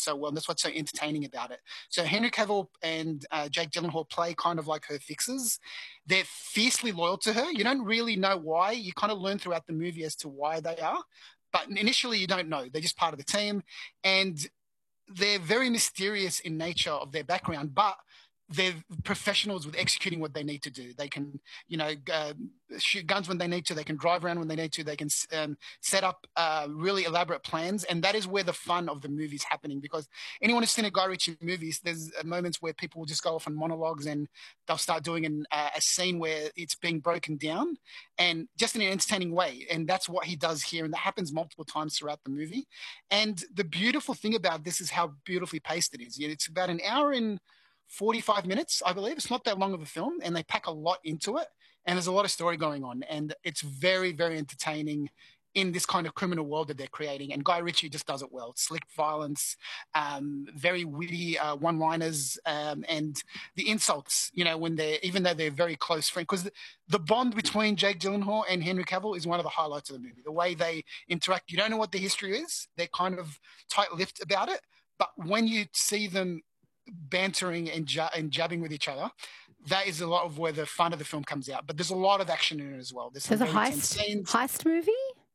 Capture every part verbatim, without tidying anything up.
so well. And that's what's so entertaining about it. So Henry Cavill and uh, Jake Gyllenhaal play kind of like her fixers. They're fiercely loyal to her. You don't really know why. You kind of learn throughout the movie as to why they are. But initially, you don't know. They're just part of the team. And they're very mysterious in nature of their background, but they're professionals with executing what they need to do. They can, you know, uh, shoot guns when they need to. They can drive around when they need to. They can um, set up uh, really elaborate plans. And that is where the fun of the movie is happening, because anyone who's seen a Guy Ritchie movies, there's moments where people will just go off on monologues and they'll start doing an, uh, a scene where it's being broken down and just in an entertaining way. And that's what he does here. And that happens multiple times throughout the movie. And the beautiful thing about this is how beautifully paced it is. It's about an hour and forty-five minutes, I believe. It's not that long of a film, and they pack a lot into it, and there's a lot of story going on, and it's very, very entertaining in this kind of criminal world that they're creating. And Guy Ritchie just does it well. Slick violence, um, very witty uh, one-liners, um, and the insults, you know, when they're, even though they're very close friends, because the, the bond between Jake Gyllenhaal and Henry Cavill is one of the highlights of the movie. The way they interact, you don't know what the history is. They're kind of tight-lipped about it, but when you see them bantering and, ja- and jabbing with each other, that is a lot of where the fun of the film comes out. But there's a lot of action in it as well. There's, there's a heist scenes, heist movie,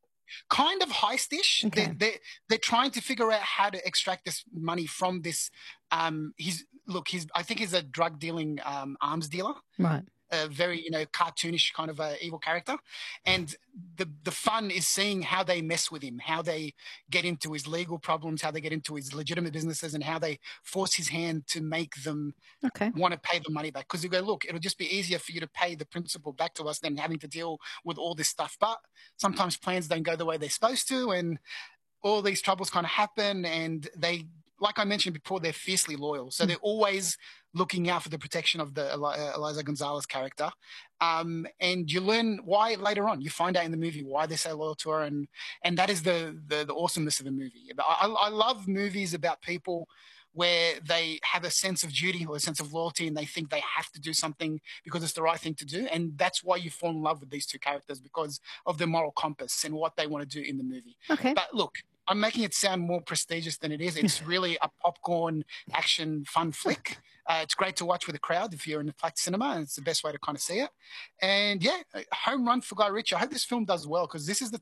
kind of heistish. Okay. They, they they're trying to figure out how to extract this money from this. Um, he's look, he's I think he's a drug dealing um, arms dealer, right? A very, you know, cartoonish kind of a evil character. And the the fun is seeing how they mess with him, how they get into his legal problems, how they get into his legitimate businesses, and how they force his hand to make them okay. want to pay the money back. Because you go, look, it'll just be easier for you to pay the principal back to us than having to deal with all this stuff. But sometimes plans don't go the way they're supposed to, and all these troubles kind of happen, and they, like I mentioned before, they're fiercely loyal. So they're always looking out for the protection of the Eliza Gonzalez character. Um, and you learn why later on. You find out in the movie why they're so loyal to her, and and that is the the, the awesomeness of the movie. I, I love movies about people where they have a sense of duty or a sense of loyalty, and they think they have to do something because it's the right thing to do. And that's why you fall in love with these two characters, because of their moral compass and what they want to do in the movie. Okay. But look, I'm making it sound more prestigious than it is. It's really a popcorn action fun flick. Uh, it's great to watch with a crowd if you're in the Plex cinema, and it's the best way to kind of see it. And yeah, home run for Guy Ritchie. I hope this film does well, because this is the